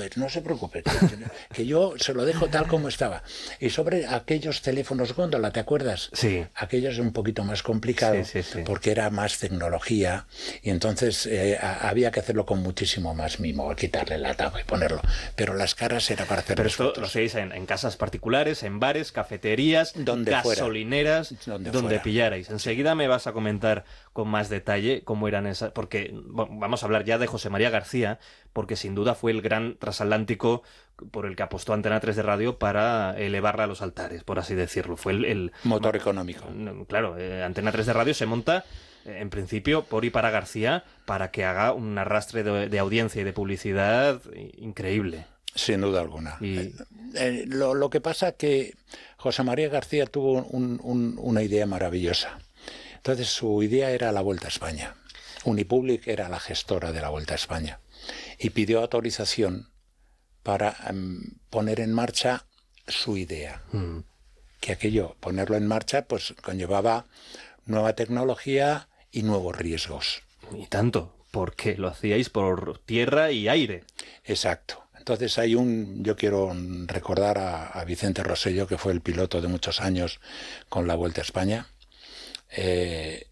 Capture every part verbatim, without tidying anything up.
preocupe, no se preocupe, que, que yo se lo dejo tal como estaba. Y sobre aquellos teléfonos góndola, ¿te acuerdas? Sí. Aquellos un poquito más complicado, sí, sí, sí. porque era más tecnología y entonces eh, a, había que hacerlo con muchísimo más mimo, quitarle la tapa y ponerlo. Pero las caras era para hacer Pero las esto fotos. lo hacéis en, en casas particulares, en bares, cafeterías, donde gasolineras, fuera. Donde, donde fuera. pillarais. Enseguida me vas a comentar con más detalle cómo eran esas, porque bueno, vamos a hablar ya de José María García, porque sin duda fue el gran transatlántico por el que apostó Antena tres de Radio para elevarla a los altares, por así decirlo. Fue el, el motor económico. Claro, eh, Antena tres de Radio se monta eh, en principio por y para García para que haga un arrastre de, de audiencia y de publicidad increíble. Sin duda alguna. Y... Eh, eh, lo, lo que pasa es que José María García tuvo un, un, una idea maravillosa. Entonces su idea era la Vuelta a España. Unipublic era la gestora de la Vuelta a España y pidió autorización para um, poner en marcha su idea. Mm. Que aquello, ponerlo en marcha, pues conllevaba nueva tecnología y nuevos riesgos. Y tanto, porque lo hacíais por tierra y aire. Exacto. Entonces hay un, yo quiero recordar a, a Vicente Rosselló, que fue el piloto de muchos años con la Vuelta a España, eh,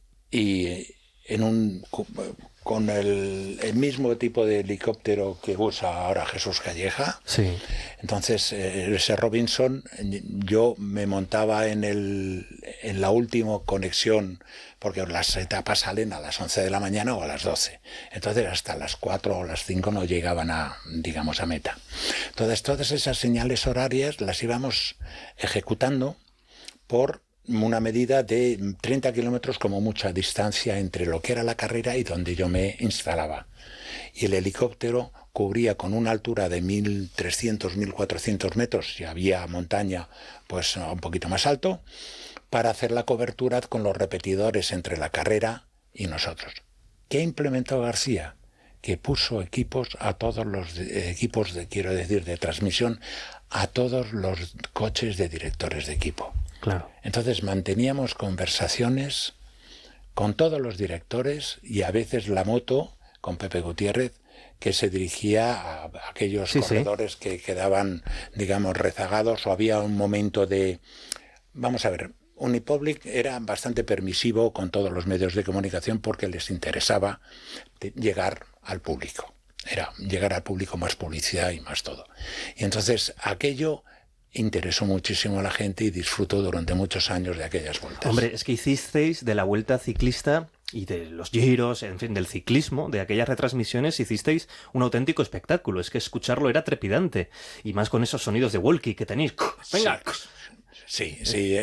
y en un con el, el mismo tipo de helicóptero que usa ahora Jesús Calleja. Sí. Entonces eh, ese Robinson, yo me montaba en el en la última conexión, porque las etapas salen a las once de la mañana o a las doce. Entonces hasta las cuatro o las cinco no llegaban a, digamos, a meta. Entonces todas esas señales horarias las íbamos ejecutando por una medida de treinta kilómetros como mucha distancia entre lo que era la carrera y donde yo me instalaba. Y el helicóptero cubría con una altura de mil trescientos, mil cuatrocientos metros, si había montaña, pues un poquito más alto, para hacer la cobertura con los repetidores entre la carrera y nosotros. ¿Qué implementó García? Que puso equipos a todos los de, equipos, de, quiero decir, de transmisión, a todos los coches de directores de equipo. Claro. Entonces manteníamos conversaciones con todos los directores y a veces la moto con Pepe Gutiérrez, que se dirigía a aquellos sí, corredores sí. que quedaban, digamos, rezagados, o había un momento de... Vamos a ver, Unipublic era bastante permisivo con todos los medios de comunicación porque les interesaba llegar al público. Era llegar al público, más publicidad y más todo. Y entonces aquello interesó muchísimo a la gente y disfrutó durante muchos años de aquellas vueltas. Hombre, es que hicisteis de la Vuelta Ciclista y de los giros, en fin, del ciclismo, de aquellas retransmisiones, hicisteis un auténtico espectáculo. Es que escucharlo era trepidante. Y más con esos sonidos de walkie que tenéis. ¡Venga! Sí, sí.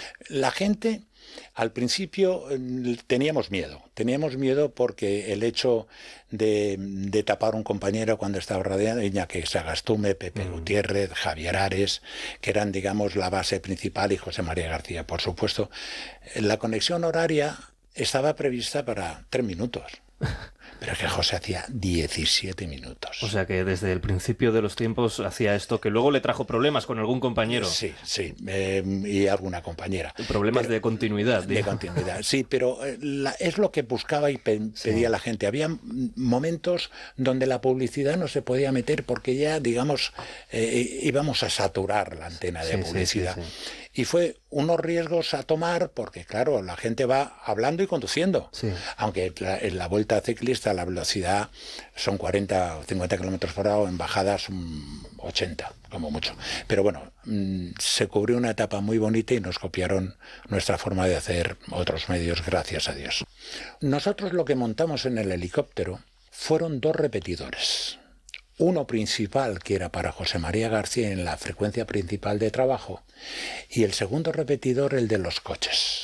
La gente, al principio, teníamos miedo. Teníamos miedo porque el hecho de, de tapar a un compañero cuando estaba rodeado, Iñaki Sagastume, Pepe mm. Gutiérrez, Javier Ares, que eran, digamos, la base principal, y José María García, por supuesto. La conexión horaria estaba prevista para tres minutos. Pero que José hacía diecisiete minutos. O sea que desde el principio de los tiempos hacía esto, que luego le trajo problemas con algún compañero. Sí, sí, eh, y alguna compañera. Problemas pero, de continuidad. De digamos. continuidad, sí, pero la, es lo que buscaba y pe pedía sí. la gente. Había momentos donde la publicidad no se podía meter porque ya, digamos, eh, íbamos a saturar la antena de sí, publicidad. Sí, sí, sí. Y fue unos riesgos a tomar porque, claro, la gente va hablando y conduciendo. Sí. Aunque la, en la Vuelta Ciclista la velocidad son cuarenta o cincuenta kilómetros por hora, en bajadas ochenta, como mucho. Pero bueno, mmm, se cubrió una etapa muy bonita y nos copiaron nuestra forma de hacer otros medios, gracias a Dios. Nosotros lo que montamos en el helicóptero fueron dos repetidores. Uno principal, que era para José María García en la frecuencia principal de trabajo, y el segundo repetidor, el de los coches.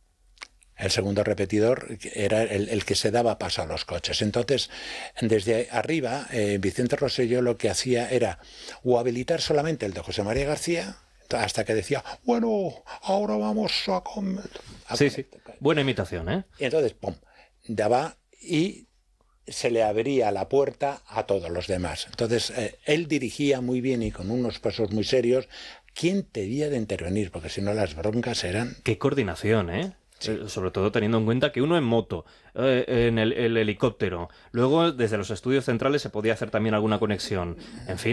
El segundo repetidor era el, el que se daba paso a los coches. Entonces, desde arriba, eh, Vicente Rosselló lo que hacía era o habilitar solamente el de José María García, hasta que decía, bueno, ahora vamos a comer. Sí, sí, buena imitación, ¿eh? Y entonces, pum, daba y se le abría la puerta a todos los demás. Entonces, eh, él dirigía muy bien y con unos pasos muy serios. ¿Quién debía de intervenir? Porque si no, las broncas eran... ¡Qué coordinación, eh! Sí. Sobre todo teniendo en cuenta que uno en moto, eh, en el, el helicóptero, luego desde los estudios centrales se podía hacer también alguna conexión, en fin.